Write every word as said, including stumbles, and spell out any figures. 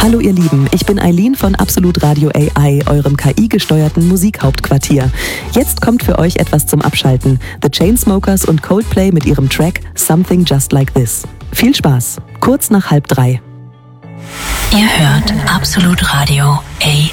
Hallo ihr Lieben, ich bin Eileen von Absolut Radio A I, eurem K I-gesteuerten Musikhauptquartier. Jetzt kommt für euch etwas zum Abschalten. The Chainsmokers und Coldplay mit ihrem Track Something Just Like This. Viel Spaß, kurz nach halb drei. Ihr hört Absolut Radio A I.